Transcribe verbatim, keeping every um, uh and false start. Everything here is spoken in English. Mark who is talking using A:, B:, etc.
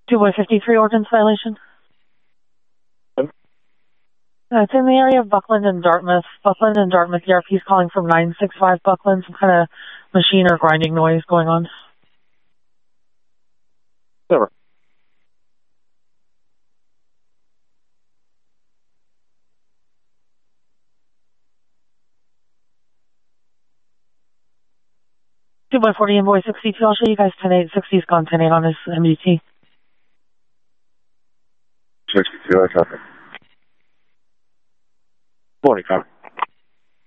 A: two by fifty-three ordinance violation.
B: Yep.
A: Uh, it's in the area of Buckland and Dartmouth. Buckland and Dartmouth, the R P is calling from nine six five Buckland. Some kind of machine or grinding noise going on.
B: Never.
A: two by forty invoice sixty-two. I'll show you guys ten eight. sixty's gone ten eight on his M D T.
B: sixty-two, I copy. forty, copy.